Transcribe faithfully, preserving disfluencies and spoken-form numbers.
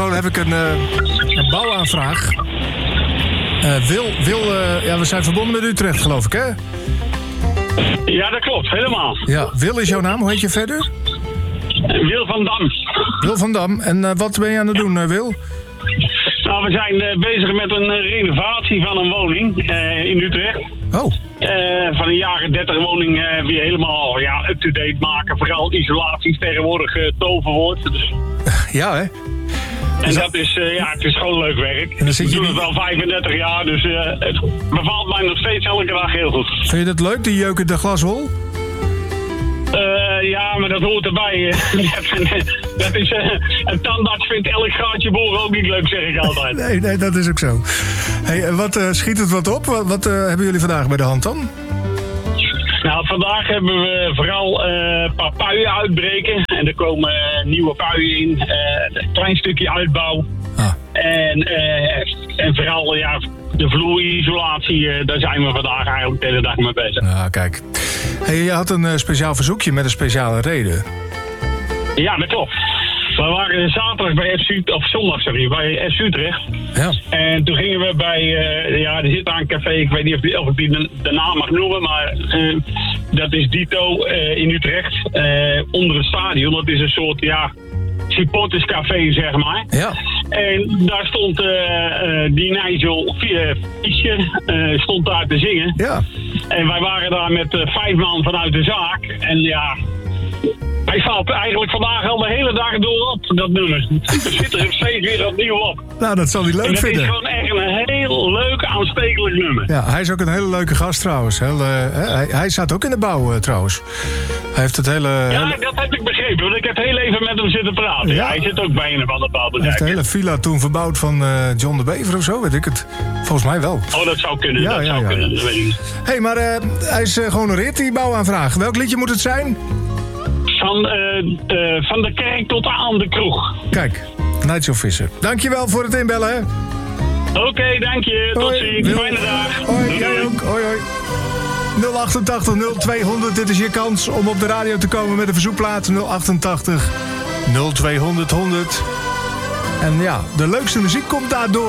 telefoon heb ik een, uh, een bouwaanvraag. Uh, Wil, Wil uh, ja, we zijn verbonden met Utrecht, geloof ik, hè? Ja, dat klopt, helemaal. Ja, Wil is jouw naam. Hoe heet je verder? Wil van Dam. Wil van Dam. En uh, wat ben je aan het doen, uh, Wil? Nou, we zijn uh, bezig met een uh, renovatie van een woning uh, in Utrecht. Oh. Uh, van een jaren dertig woning uh, weer helemaal ja, up-to-date maken. Vooral isolatie is tegenwoordig uh, toverwoord. Dus... Ja, hè? En dat is, uh, ja, het is gewoon leuk werk. En dan zit je Ik doe niet... het al vijfendertig jaar, dus uh, het bevalt mij nog steeds elke dag heel goed. Vind je dat leuk, die jeuken de glashol? Uh, ja, maar dat hoort erbij. dat is, uh, een tandarts vindt elk gaatje boren ook niet leuk, zeg ik altijd. Nee, nee, dat is ook zo. Hey, wat uh, schiet het wat op? Wat, wat uh, hebben jullie vandaag bij de hand dan? Nou, vandaag hebben we vooral uh, een paar puien uitbreken. En er komen uh, nieuwe puien in. Uh, een klein stukje uitbouw. Ah. En, uh, en vooral ja, de vloerisolatie, uh, daar zijn we vandaag eigenlijk de hele dag mee bezig. Ah, kijk. Hey, je had een uh, speciaal verzoekje met een speciale reden. Ja, dat klopt. We waren zaterdag bij F C, of zondag sorry, bij F C Utrecht. Ja. En toen gingen we bij, uh, ja, er zit daar een café, ik weet niet of, die, of ik die de, de naam mag noemen, maar uh, dat is Dito uh, in Utrecht, uh, onder het stadion. Dat is een soort, ja, supporterscafé, zeg maar. Ja. En daar stond uh, uh, die Nigel Fischer, uh, stond daar te zingen. Ja. En wij waren daar met uh, vijf man vanuit de zaak. En ja, hij valt eigenlijk vandaag al de hele dag door op, dat nummer. Er zit er steeds weer opnieuw op. Nou, dat zal hij leuk en dat vinden. Het is gewoon echt een heel leuk, aanstekelijk nummer. Ja, hij is ook een hele leuke gast trouwens. Heel, uh, hij, hij staat ook in de bouw uh, trouwens. Hij heeft het hele... Ja, hele... dat heb ik begrepen, want ik heb heel even met hem zitten praten. Ja. Hij zit ook bij een van de Hij bouwbedrijven. heeft de hele villa toen verbouwd van uh, John de Bever of zo, weet ik het. Volgens mij wel. Oh, dat zou kunnen, Ja, dat ja, zou ja, kunnen, ja. dat weet ik niet. Hé, hey, maar uh, hij is uh, gehonoreerd, die bouwaanvraag. Welk liedje moet het zijn? Van, uh, uh, van de kerk tot aan de kroeg. Kijk, Nigel Visser. Dankjewel voor het inbellen, hè. Oké, okay, dank je. Tot Hoi, ziens. Wil. Fijne dag. Hoi, Doei, jij doei. ook. Hoi, hoi. nul achtentachtig nul tweehonderd, dit is je kans om op de radio te komen met een verzoekplaat. nul achtentachtig nul tweehonderd honderd. En ja, de leukste muziek komt daardoor.